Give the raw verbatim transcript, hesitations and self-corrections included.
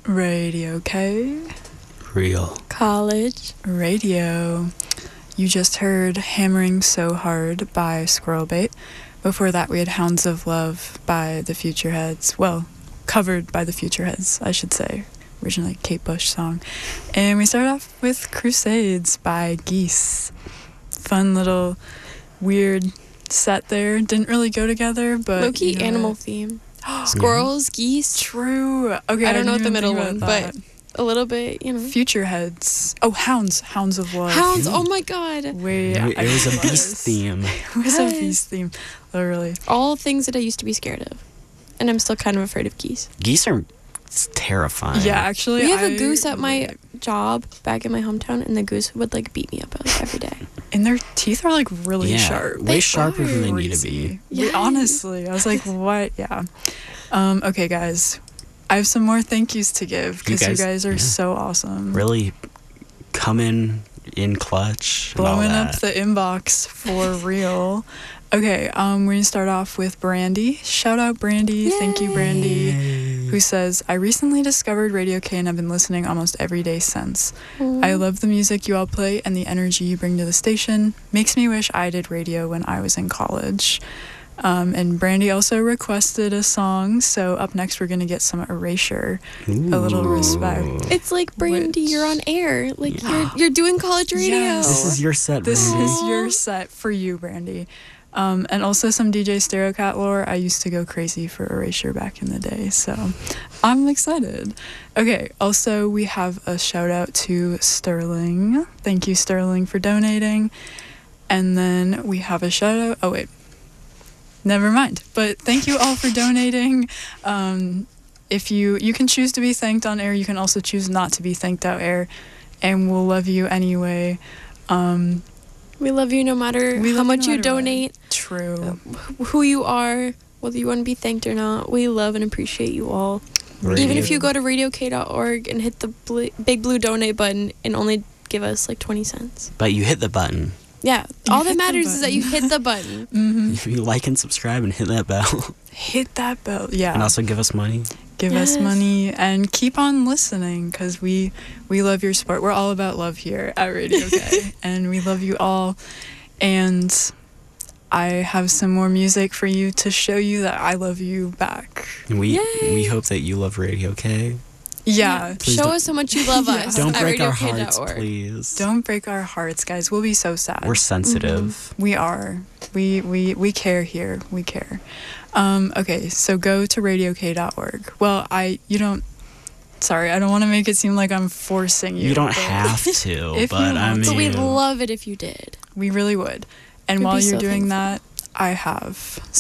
Radio K. Real. College. Radio. You just heard Hammering So Hard by Squirrelbait. Before that, we had Hounds of Love by the Futureheads. Well, covered by the Futureheads, I should say. Originally Kate Bush song. And we started off with Crusades by Geese. Fun little weird set there. Didn't really go together, but Low-key you know animal what? theme. Squirrels, geese. True. Okay, I don't know what didn't the even middle think one, about but that. a little bit, you know. Futureheads. Oh, Hounds. Hounds of Love. Hounds. Oh my god. Wait, It, I it was a was. beast theme. It was a Yes. beast theme, literally. All things that I used to be scared of. And I'm still kind of afraid of geese. Geese are it's terrifying. Yeah, actually, We have I a goose at my relate. job back in my hometown, and the goose would like beat me up like, every day. And their teeth are like really Yeah, sharp. way They sharper than are. they need to be. Crazy. Yes. We- honestly, I was like, what? Yeah. Um, okay, guys. I have some more thank yous to give because you, guys- guys are yeah. so awesome. Really coming in clutch. and all Blowing up that. the inbox for real. Okay, um, we're gonna start off with Brandy. Shout out Brandy. Thank you, Brandy. Who says, I recently discovered Radio K and I've been listening almost every day since. I love the music you all play and the energy you bring to the station. Makes me wish I did radio when I was in college. Um, and Brandy also requested a song, so up next we're going to get some Erasure. A little respect. It's like Brandy, Which- you're on air. Like you're you're doing college radio. Yes. This is your set, This Brandy. is your set for you, Brandy. Um, and also some D J Stereocat lore. I used to go crazy for Erasure back in the day, so I'm excited. Okay, also we have a shout out to Sterling. Thank you, Sterling, for donating. And then we have a shout out. Oh, wait. Never mind. But thank you all for donating. Um, if you you can choose to be thanked on air, you can also choose not to be thanked out air, and we'll love you anyway. Um, We love you no matter We how love you much no you matter what. donate, true. who you are, whether you want to be thanked or not. We love and appreciate you all. Even if you go to radio k dot org and hit the bl- big blue donate button and only give us like twenty cents. But you hit the button. Yeah, You all hit that the matters is that button. you hit the button. hmm If you like and subscribe and hit that bell. Hit that bell. Yeah. And also give us money. Give us Yes. money and keep on listening because we we love your support. We're all about love here at Radio K, and we love you all. And I have some more music for you to show you that I love you back. And we Yay. we hope that you love Radio K. Yeah. Please Show don't- us how much you love Yeah. us. Don't at break our radio k dot hearts, org. please. Don't break our hearts, guys. We'll be so sad. We're sensitive. We are. We we we care here. We care. Um, okay, so go to radio k dot org. Well, I you don't. Sorry, I don't want to make it seem like I'm forcing you. You don't but have to, If you but I want mean, to. But we'd love it if you did. We really would. And We'd while be you're so doing thankful. that, I have